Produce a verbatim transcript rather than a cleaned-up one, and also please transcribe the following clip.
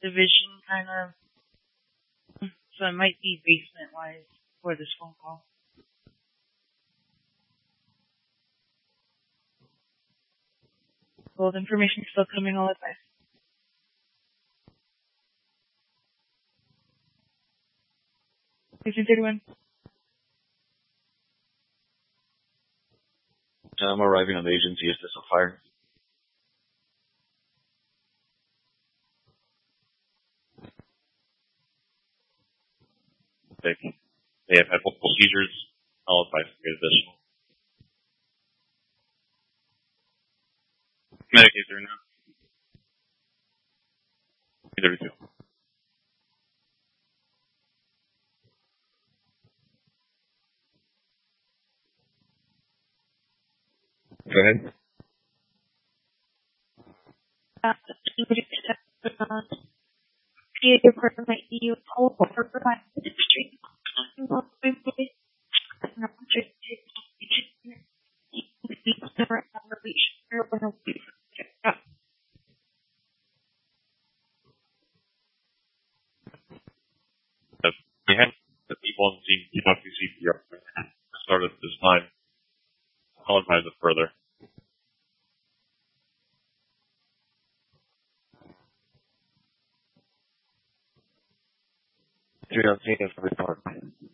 division kind of, so it might be basement-wise for this phone call. Well, the information is still coming all at once. Agent thirty-one. I'm arriving on the agency. Is this a fire? They, they have had multiple seizures. I'll advise to get additional. Medicaid there now. thirty-two. Go ahead. Uh, P A department, you hold over by the street. We had the people on the team do not do C P R started at this time. I'll advise it further. Three on scene is the report.